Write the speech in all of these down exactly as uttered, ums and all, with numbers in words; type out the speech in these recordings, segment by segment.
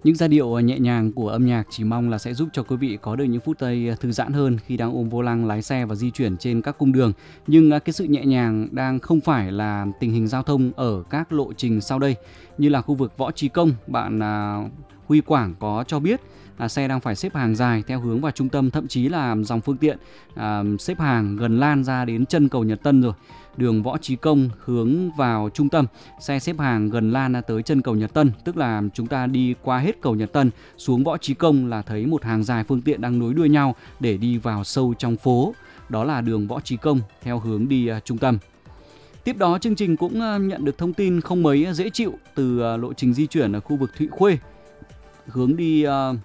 Những giai điệu nhẹ nhàng của âm nhạc chỉ mong là sẽ giúp cho quý vị có được những phút giây thư giãn hơn khi đang ôm vô lăng lái xe và di chuyển trên các cung đường. Nhưng cái sự nhẹ nhàng đang không phải là tình hình giao thông ở các lộ trình sau đây. Như là khu vực Võ Trí Công, bạn Huy Quảng có cho biết là xe đang phải xếp hàng dài theo hướng vào trung tâm, thậm chí là dòng phương tiện à, xếp hàng gần lan ra đến chân cầu Nhật Tân rồi. Đường Võ Trí Công hướng vào trung tâm, xe xếp hàng gần lan ra tới chân cầu Nhật Tân, tức là chúng ta đi qua hết cầu Nhật Tân xuống Võ Trí Công là thấy một hàng dài phương tiện đang nối đuôi nhau để đi vào sâu trong phố. Đó là đường Võ Trí Công theo hướng đi uh, trung tâm. Tiếp đó chương trình cũng uh, nhận được thông tin không mấy dễ chịu từ uh, lộ trình di chuyển ở khu vực Thụy Khuê hướng đi uh,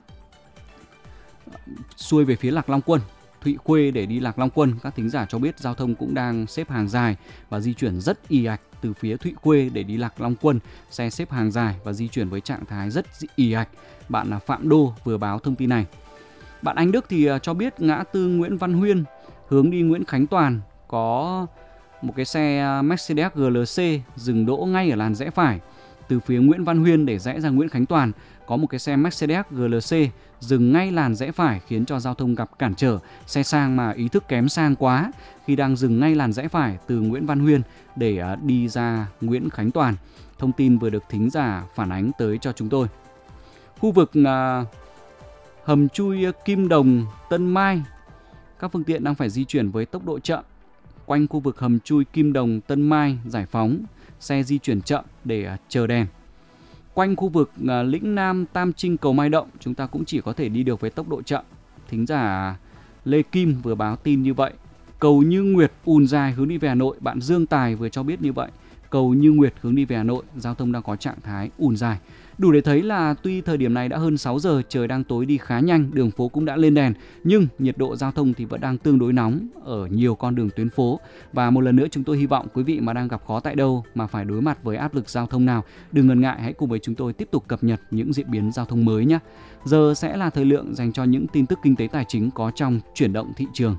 xuôi về phía Lạc Long Quân. Thụy Khuê để đi Lạc Long Quân, các thính giả cho biết giao thông cũng đang xếp hàng dài và di chuyển rất ì ạch từ phía Thụy Khuê để đi Lạc Long Quân. Xe xếp hàng dài và di chuyển với trạng thái rất ì ạch. Bạn là Phạm Đô vừa báo thông tin này. Bạn Anh Đức thì cho biết ngã tư Nguyễn Văn Huyên hướng đi Nguyễn Khánh Toàn có một cái xe Mercedes giê lờ xê dừng đỗ ngay ở làn rẽ phải. Từ phía Nguyễn Văn Huyên để rẽ ra Nguyễn Khánh Toàn có một cái xe Mercedes giê lờ xê dừng ngay làn rẽ phải khiến cho giao thông gặp cản trở. Xe sang mà ý thức kém sang quá khi đang dừng ngay làn rẽ phải từ Nguyễn Văn Huyên để đi ra Nguyễn Khánh Toàn. Thông tin vừa được thính giả phản ánh tới cho chúng tôi. Khu vực uh, hầm chui Kim Đồng, Tân Mai, các phương tiện đang phải di chuyển với tốc độ chậm. Quanh khu vực hầm chui Kim Đồng, Tân Mai, Giải Phóng, xe di chuyển chậm để uh, chờ đèn. Quanh khu vực uh, Lĩnh Nam, Tam Trinh, Cầu Mai Động, chúng ta cũng chỉ có thể đi được với tốc độ chậm. Thính giả Lê Kim vừa báo tin như vậy. Cầu Như Nguyệt ùn dài hướng đi về Hà Nội, bạn Dương Tài vừa cho biết như vậy. Cầu Như Nguyệt hướng đi về Hà Nội, giao thông đang có trạng thái ùn dài. Đủ để thấy là tuy thời điểm này đã hơn sáu giờ, trời đang tối đi khá nhanh, đường phố cũng đã lên đèn, nhưng nhiệt độ giao thông thì vẫn đang tương đối nóng ở nhiều con đường tuyến phố. Và một lần nữa chúng tôi hy vọng quý vị mà đang gặp khó tại đâu, mà phải đối mặt với áp lực giao thông nào, đừng ngần ngại, hãy cùng với chúng tôi tiếp tục cập nhật những diễn biến giao thông mới nhé. Giờ sẽ là thời lượng dành cho những tin tức kinh tế tài chính có trong chuyển động thị trường.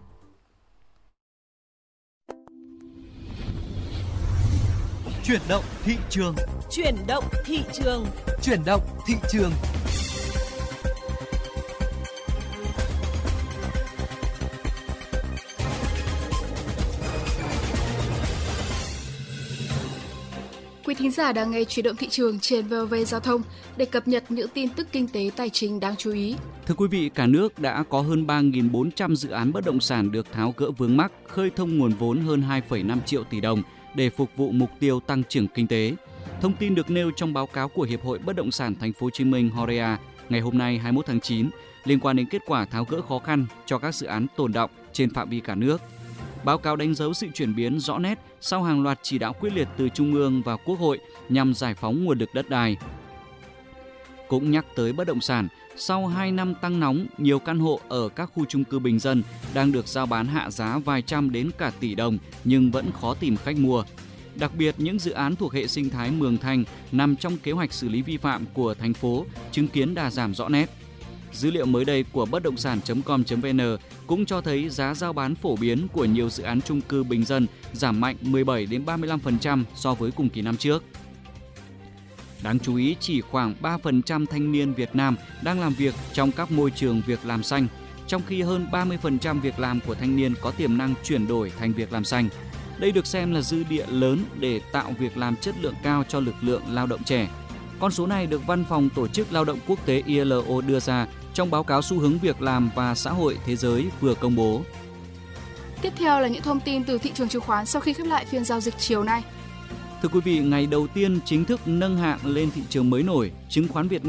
Chuyển động thị trường. Chuyển động thị trường. Chuyển động thị trường. Quý thính giả đang nghe Chuyển động thị trường trên vê o vê Giao thông để cập nhật những tin tức kinh tế tài chính đáng chú ý. Thưa quý vị, cả nước đã có hơn ba nghìn bốn trăm dự án bất động sản được tháo gỡ vướng mắc, khơi thông nguồn vốn hơn hai phẩy năm triệu tỷ đồng để phục vụ mục tiêu tăng trưởng kinh tế. Thông tin được nêu trong báo cáo của Hiệp hội Bất động sản Thành phố Hồ Chí Minh (hô rê a) ngày hôm nay hai mươi mốt tháng chín liên quan đến kết quả tháo gỡ khó khăn cho các dự án tồn đọng trên phạm vi cả nước. Báo cáo đánh dấu sự chuyển biến rõ nét sau hàng loạt chỉ đạo quyết liệt từ Trung ương và Quốc hội nhằm giải phóng nguồn lực đất đai. Cũng nhắc tới bất động sản, sau hai năm tăng nóng, nhiều căn hộ ở các khu chung cư bình dân đang được rao bán hạ giá vài trăm đến cả tỷ đồng nhưng vẫn khó tìm khách mua. Đặc biệt, những dự án thuộc hệ sinh thái Mường Thanh nằm trong kế hoạch xử lý vi phạm của thành phố chứng kiến đà giảm rõ nét. Dữ liệu mới đây của bất động sản chấm com chấm vê en cũng cho thấy giá rao bán phổ biến của nhiều dự án chung cư bình dân giảm mạnh mười bảy đến ba mươi lăm phần trăm so với cùng kỳ năm trước. Đáng chú ý, chỉ khoảng ba phần trăm thanh niên Việt Nam đang làm việc trong các môi trường việc làm xanh, trong khi hơn ba mươi phần trăm việc làm của thanh niên có tiềm năng chuyển đổi thành việc làm xanh. Đây được xem là dư địa lớn để tạo việc làm chất lượng cao cho lực lượng lao động trẻ. Con số này được Văn phòng Tổ chức Lao động Quốc tế i lờ o đưa ra trong báo cáo xu hướng việc làm và xã hội thế giới vừa công bố. Tiếp theo là những thông tin từ thị trường chứng khoán sau khi khép lại phiên giao dịch chiều nay. Thưa quý vị, ngày đầu tiên chính thức nâng hạng lên thị trường mới nổi, chứng khoán Việt Nam